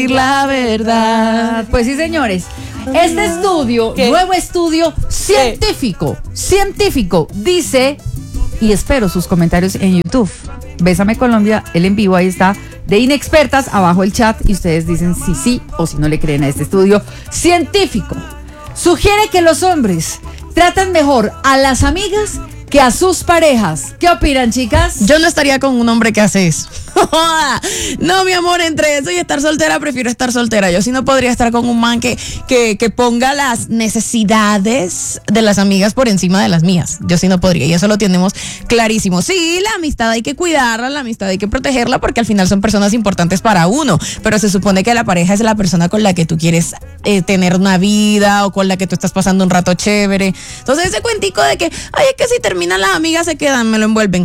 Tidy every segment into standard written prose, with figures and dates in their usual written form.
la verdad. Pues sí, señores. Este estudio, nuevo estudio científico, dice, y espero sus comentarios en YouTube. Bésame Colombia, el en vivo, ahí está, de Inexpertas, abajo el chat, y ustedes dicen si sí o si no le creen a este estudio científico. Sugiere que los hombres tratan mejor a las amigas que a sus parejas. ¿Qué opinan, chicas? Yo no estaría con un hombre que hace eso. No, mi amor, entre eso y estar soltera, prefiero estar soltera. Yo sí no podría estar con un man que ponga las necesidades de las amigas por encima de las mías. Yo sí no podría, y eso lo tenemos clarísimo. Sí, la amistad hay que cuidarla, la amistad hay que protegerla, porque al final son personas importantes para uno, pero se supone que la pareja es la persona con la que tú quieres tener una vida, o con la que tú estás pasando un rato chévere. Entonces ese cuentico de que, ay, es que si terminan las amigas se quedan, me lo envuelven.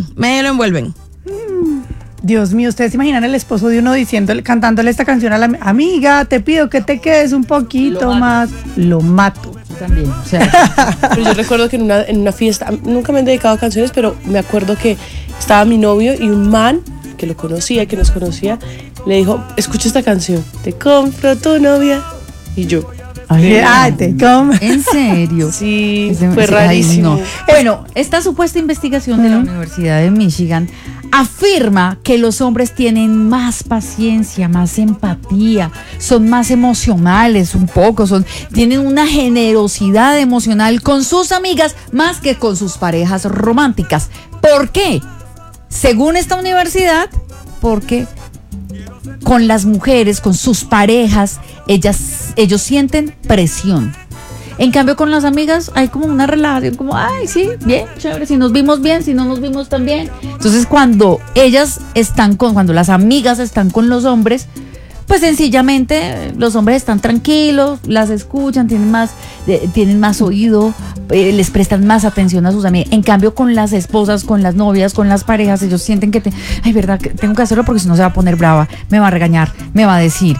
Dios mío, ¿ustedes se imaginan el esposo de uno cantándole esta canción a la amiga? Te pido que te quedes un poquito más. Lo mato. Yo también, o sea. Pero yo recuerdo que en una fiesta, nunca me han dedicado canciones, pero me acuerdo que estaba mi novio y un man que lo conocía, que nos conocía, le dijo, escucha esta canción, te compro tu novia. Y yo, ¿en serio? Sí, fue rarísimo. No. Bueno, esta supuesta investigación de la Universidad de Michigan afirma que los hombres tienen más paciencia, más empatía, son más emocionales tienen una generosidad emocional con sus amigas más que con sus parejas románticas. ¿Por qué? Según esta universidad, porque con las mujeres, con sus parejas, ellos sienten presión. En cambio, con las amigas hay como una relación, como, ay, sí, bien, chévere, si nos vimos bien, si no nos vimos tan bien. Entonces, cuando las amigas están con los hombres, pues sencillamente los hombres están tranquilos, las escuchan, tienen más oído, les prestan más atención a sus amigas. En cambio, con las esposas, con las novias, con las parejas, ellos sienten que ay, verdad, que tengo que hacerlo porque si no se va a poner brava, me va a regañar, me va a decir,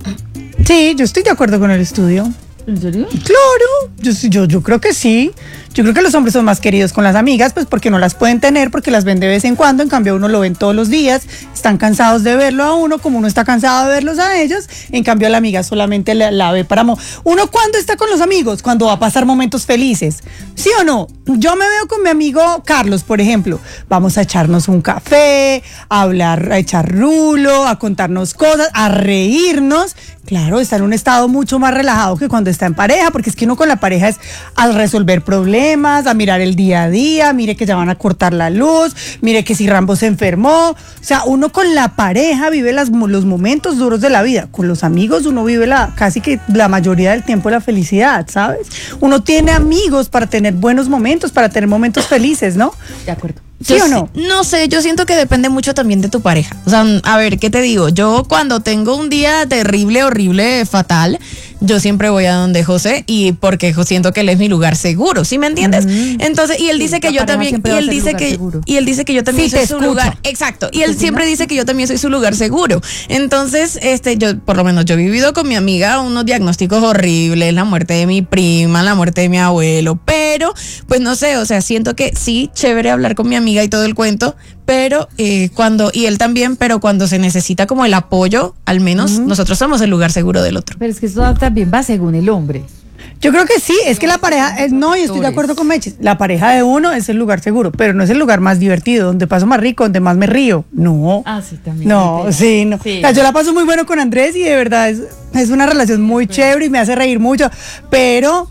Sí, yo estoy de acuerdo con el estudio. ¿En serio? Claro, yo creo que sí. Yo creo que los hombres son más queridos con las amigas, pues porque no las pueden tener, porque las ven de vez en cuando. En cambio, uno lo ven todos los días, están cansados de verlo a uno, como uno está cansado de verlos a ellos. En cambio, la amiga solamente la ve para uno cuando está con los amigos, cuando va a pasar momentos felices. ¿Sí o no? Yo me veo con mi amigo Carlos, por ejemplo. Vamos a echarnos un café, a hablar, a echar rulo, a contarnos cosas, a reírnos. Claro, está en un estado mucho más relajado que cuando está en pareja, porque es que uno con la pareja es a resolver problemas, a mirar el día a día, mire que ya van a cortar la luz, mire que si Rambo se enfermó. O sea, uno con la pareja vive los momentos duros de la vida. Con los amigos uno vive casi que la mayoría del tiempo la felicidad, ¿sabes? Uno tiene amigos para tener buenos momentos, para tener momentos felices, ¿no? De acuerdo. ¿Sí o no? No sé, yo siento que depende mucho también de tu pareja. O sea, a ver, ¿qué te digo? Yo cuando tengo un día terrible, horrible, fatal, yo siempre voy a donde José, y porque siento que él es mi lugar seguro, ¿sí me entiendes? Entonces, y él dice que yo también, y él dice que yo también soy su lugar. Exacto. Y él siempre dice que yo también soy su lugar seguro. Entonces, yo, por lo menos, yo he vivido con mi amiga unos diagnósticos horribles, la muerte de mi prima, la muerte de mi abuelo, pero, pues no sé, o sea, siento que sí, chévere hablar con mi amiga y todo el cuento, pero y él también, pero cuando se necesita como el apoyo, al menos nosotros somos el lugar seguro del otro. Pero es que eso también va según el hombre. Yo creo que sí, es que la pareja, y estoy de acuerdo con Mechis, la pareja de uno es el lugar seguro, pero no es el lugar más divertido, donde paso más rico, donde más me río, no. Ah, sí, también. No, sí, no. Sí. O sea, yo la paso muy bueno con Andrés y de verdad es una relación muy chévere y me hace reír mucho, pero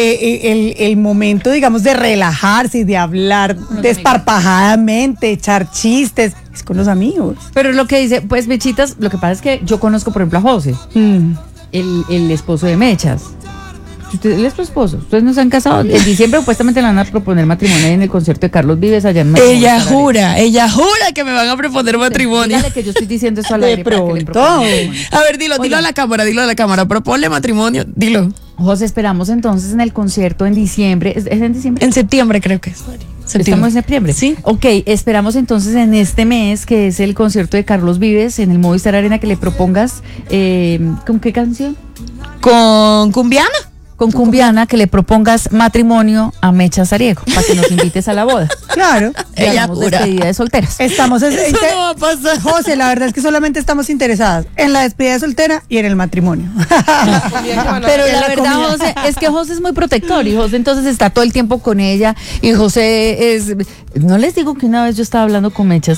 el momento, digamos, de relajarse y de hablar desparpajadamente, echar chistes, es con los amigos. Pero lo que dice, pues Mechitas, lo que pasa es que yo conozco, por ejemplo, a José, el esposo de Mechas. Él es tu esposo. Ustedes no se han casado. En diciembre supuestamente le van a proponer matrimonio en el concierto de Carlos Vives allá en Madrid. Ella jura que me van a proponer matrimonio. Dígale que yo estoy diciendo eso al aire. A ver, dilo a la cámara, proponle matrimonio, dilo. José, esperamos entonces en el concierto en diciembre. ¿Es en diciembre? En septiembre creo que es. ¿Estamos en septiembre? Sí. Ok, esperamos entonces en este mes, que es el concierto de Carlos Vives en el Movistar Arena, que le propongas, ¿con qué canción? Con Cumbiana. con Cumbiana que le propongas matrimonio a Mecha Sariego para que nos invites a la boda. Claro. Y Ella hagamos jura. despedida de solteras. Estamos Eso no va a pasar. José, la verdad es que solamente estamos interesadas en la despedida de soltera y en el matrimonio. Pero En la la verdad, comida. José, es que José es muy protector y José entonces está todo el tiempo con ella y José es... No les digo que una vez yo estaba hablando con Mechas